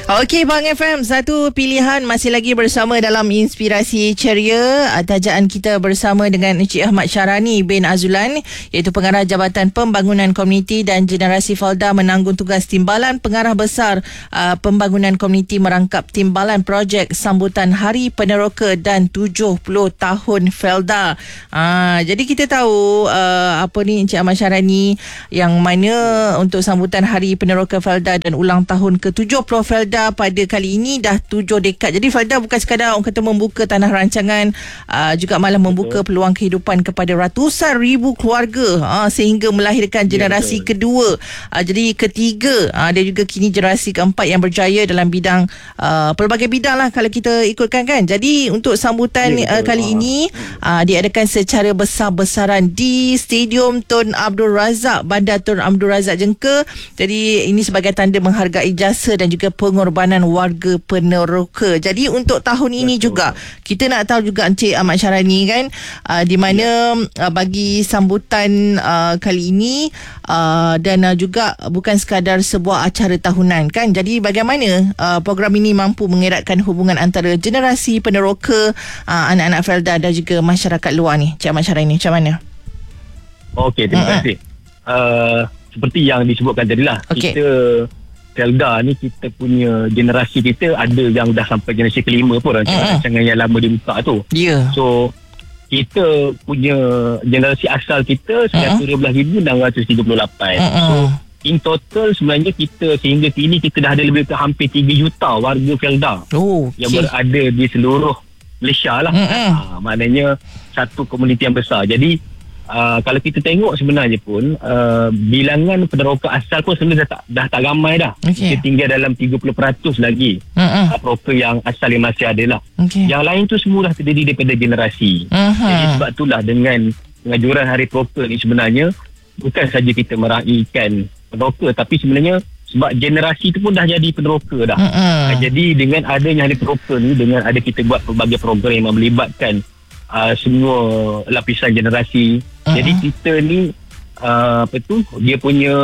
Okey, Bang FM, satu pilihan masih lagi bersama dalam Inspirasi Ceria. Tajaan kita bersama dengan Encik Ahmad Syarani bin Azulan, iaitu Pengarah Jabatan Pembangunan Komuniti dan Generasi Felda, menanggung tugas Timbalan Pengarah Besar Pembangunan Komuniti merangkap timbalan projek sambutan Hari Peneroka dan 70 tahun Felda. Jadi kita tahu apa ni Encik Ahmad Syarani, yang mana untuk sambutan Hari Peneroka Felda dan ulang tahun ke-70 Felda pada kali ini dah 7 dekad. Jadi Felda bukan sekadar orang kata membuka tanah rancangan, juga malah membuka peluang kehidupan kepada ratusan ribu keluarga, sehingga melahirkan generasi kedua, jadi ketiga, dan juga kini generasi keempat yang berjaya dalam bidang pelbagai bidang lah kalau kita ikutkan kan. Jadi untuk sambutan kali ini diadakan secara besar-besaran di Stadium Tun Abdul Razak, Bandar Tun Abdul Razak Jengka. Jadi ini sebagai tanda menghargai jasa dan juga pengorbanan warga peneroka. Jadi untuk tahun ini juga kita nak tahu juga Encik Ahmad Syarani kan, di mana bagi sambutan kali ini, dan juga bukan sekadar sebuah acara tahunan kan. Jadi bagaimana program ini mampu mengeratkan hubungan antara generasi peneroka, anak-anak Felda dan juga masyarakat luar ni. Encik Ahmad Syarani, macam mana? Okey, terima kasih. Seperti yang disebutkan tadilah, kita Felda ni, kita punya generasi kita ada yang dah sampai generasi kelima pun rancangan yang lama dibuka tu. So kita punya generasi asal kita 12,638. So in total sebenarnya kita sehingga kini kita dah ada lebih ke hampir 3 juta warga Felda yang berada di seluruh Malaysia lah. Maknanya satu komuniti yang besar. Jadi kalau kita tengok sebenarnya pun bilangan peneroka asal pun sebenarnya dah tak ramai dah. Kita tinggal dalam 30% lagi peneroka yang asal yang masih ada lah. Yang lain tu semua dah terdiri daripada generasi. Jadi sebab itulah dengan pengajuran Hari Peneroka ni sebenarnya bukan saja kita meraihkan peneroka, tapi sebenarnya sebab generasi tu pun dah jadi peneroka dah. Jadi dengan adanya Hari Peneroka ni, dengan ada kita buat pelbagai program yang melibatkan semua lapisan generasi. Jadi kita ni dia punya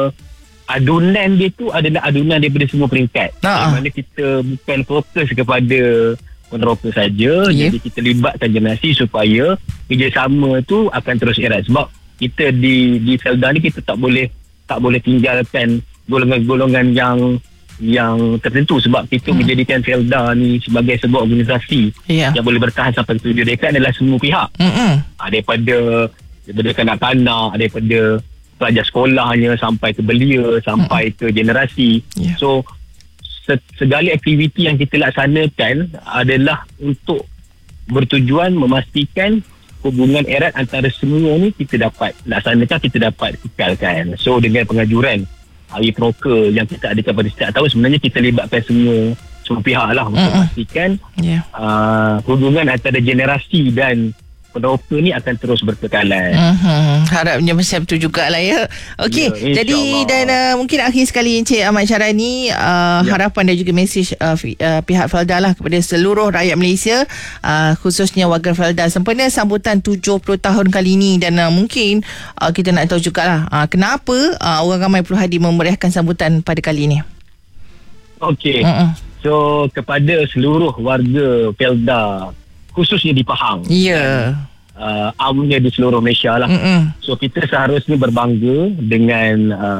adunan dia tu adalah adunan daripada semua peringkat. Di mana kita bukan fokus kepada peneroka saja. Jadi kita libatkan generasi supaya kerjasama tu akan terus erat. Sebab kita di Felda ni kita tak boleh tinggalkan golongan-golongan yang tertentu, sebab kita menjadikan Felda ni sebagai sebuah organisasi yang boleh bertahan sampai 7 dekad adalah semua pihak. Daripada kanak-kanak, daripada pelajar sekolahnya sampai ke belia, sampai ke generasi. So segala aktiviti yang kita laksanakan adalah untuk bertujuan memastikan hubungan erat antara semua ni kita dapat laksanakan, kita dapat kekalkan. So dengan pengajuran Hari Peneroka yang kita adakan pada setiap tahun, sebenarnya kita libatkan semua pihak lah untuk memastikan hubungan antara generasi dan peneroka ni akan terus berkekalan. Harapnya macam tu jugalah ya. Okey, jadi dan mungkin akhir sekali Encik Ahmad Syarani, harapan dan juga mesej pihak Felda lah kepada seluruh rakyat Malaysia, khususnya warga Felda sempena sambutan 70 tahun kali ini. Dan mungkin kita nak tahu jugalah kenapa orang ramai perlu hadir memeriahkan sambutan pada kali ini. Okey. So kepada seluruh warga Felda, khususnya di Pahang, amnya di seluruh Malaysia lah. So kita seharusnya berbangga dengan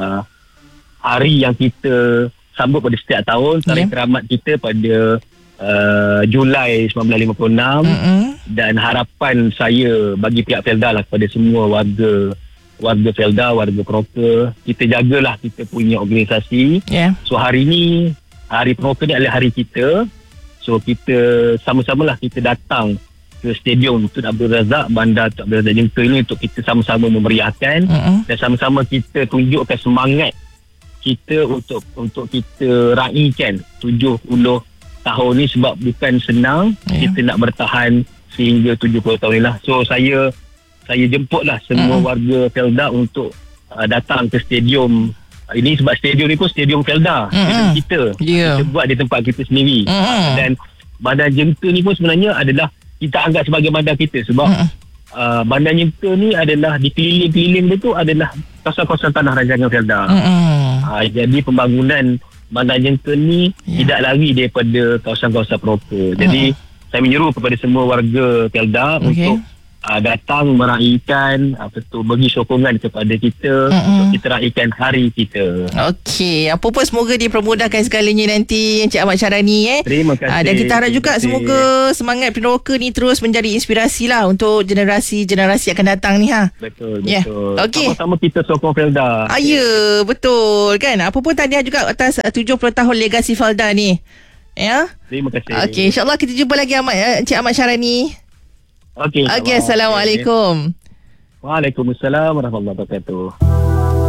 hari yang kita sambut pada setiap tahun, tarikh keramat kita pada Julai 1956. Dan harapan saya bagi pihak Felda lah kepada semua warga Felda, warga peneroka, kita jagalah kita punya organisasi. So hari ni, Hari Peneroka ni adalah hari kita. So kita sama-samalah kita datang ke Stadium Tun Abdul Razak, Bandar Tun Abdul Razak Jengka ini untuk kita sama-sama memeriahkan dan sama-sama kita tunjukkan semangat kita untuk kita raikan 70 tahun ni, sebab bukan senang kita nak bertahan sehingga 70 tahun ni lah. So saya jemputlah semua warga Felda untuk datang ke stadium ini, sebab stadium ni pun stadium Felda, stadium kita. Kita buat di tempat kita sendiri. Dan Bandar Jengka ni pun sebenarnya adalah kita anggap sebagai bandar kita, sebab Bandar Jengka ni adalah di keliling-keliling dia tu adalah kawasan-kawasan tanah rancangan Felda. Jadi pembangunan Bandar Jengkel ni tidak lari daripada kawasan-kawasan proper. Jadi saya menyeru kepada semua warga Kedah untuk datang meraihkan bagi sokongan kepada kita untuk kita raihkan hari kita. Okey, apa pun semoga dipermudahkan segalanya nanti Encik Ahmad Syarani. Terima kasih. Dan kita harap juga semoga semangat Penroka ni terus menjadi inspirasi lah untuk generasi-generasi akan datang ni Betul. Okey. Sama-sama kita sokong Felda. Ya, betul kan. Apa pun tahniah juga atas 70 tahun legasi Felda ni. Ya. Terima kasih. Okey, insya-Allah kita jumpa lagi Encik Ahmad Syarani. Okey. Assalamualaikum. Waalaikumsalam warahmatullahi wabarakatuh.